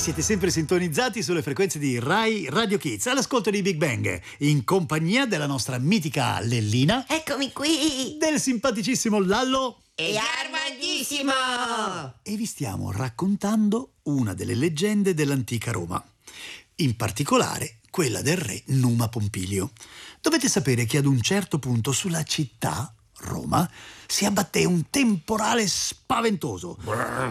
siete sempre sintonizzati sulle frequenze di Rai Radio Kids, all'ascolto di Big Bang, in compagnia della nostra mitica Lellina. Eccomi qui! Del simpaticissimo Lallo. E Armandissimo! E vi stiamo raccontando una delle leggende dell'antica Roma, in particolare quella del re Numa Pompilio. Dovete sapere che ad un certo punto sulla città, Roma, si abbatté un temporale spaventoso.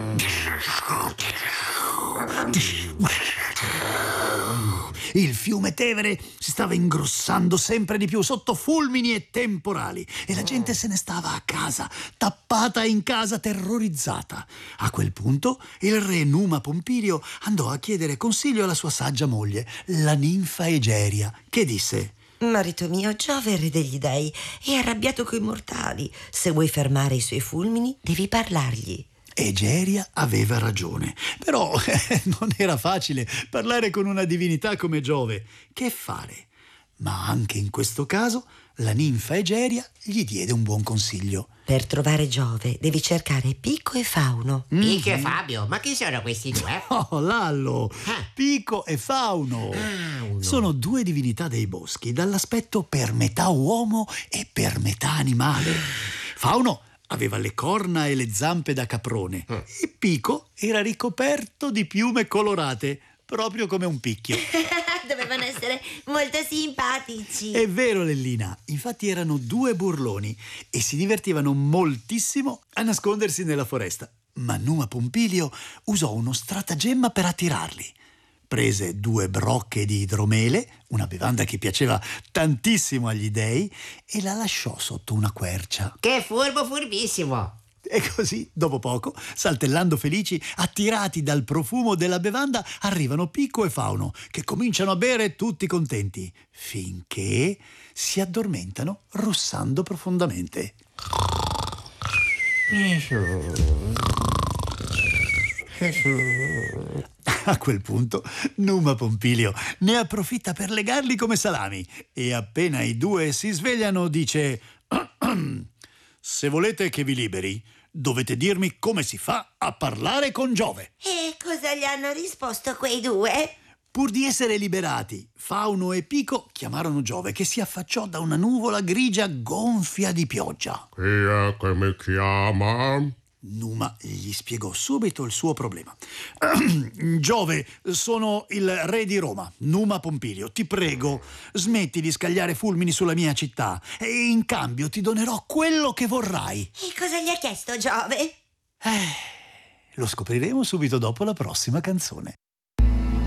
Il fiume Tevere si stava ingrossando sempre di più sotto fulmini e temporali e la gente se ne stava a casa, tappata in casa, terrorizzata. A quel punto il re Numa Pompilio andò a chiedere consiglio alla sua saggia moglie, la ninfa Egeria, che disse: Marito mio, Giove, re degli dei, è arrabbiato coi mortali. Se vuoi fermare i suoi fulmini, devi parlargli. Egeria aveva ragione, però non era facile parlare con una divinità come Giove. Che fare? Ma anche in questo caso la ninfa Egeria gli diede un buon consiglio. Per trovare Giove devi cercare Pico e Fauno. Pico e Fabio? Ma chi sono questi due? Oh, Lallo! Pico e Fauno! Sono due divinità dei boschi, dall'aspetto per metà uomo e per metà animale. Fauno aveva le corna e le zampe da caprone e Pico era ricoperto di piume colorate, proprio come un picchio. Dovevano essere molto simpatici. È vero, Lellina, infatti erano due burloni e si divertivano moltissimo a nascondersi nella foresta. Ma Numa Pompilio usò uno stratagemma per attirarli. Prese 2 brocche di idromele, una bevanda che piaceva tantissimo agli dei, e la lasciò sotto una quercia. Che furbo, furbissimo! E così, dopo poco, saltellando felici, attirati dal profumo della bevanda, arrivano Pico e Fauno, che cominciano a bere tutti contenti, finché si addormentano russando profondamente. A quel punto Numa Pompilio ne approfitta per legarli come salami e appena i due si svegliano dice: se volete che vi liberi, dovete dirmi come si fa a parlare con Giove. E cosa gli hanno risposto quei due? Pur di essere liberati, Fauno e Pico chiamarono Giove, che si affacciò da una nuvola grigia gonfia di pioggia. Chi è che mi chiama? Numa gli spiegò subito il suo problema. Giove, sono il re di Roma, Numa Pompilio. Ti prego, smetti di scagliare fulmini sulla mia città e in cambio ti donerò quello che vorrai. E cosa gli ha chiesto Giove? Lo scopriremo subito dopo la prossima canzone.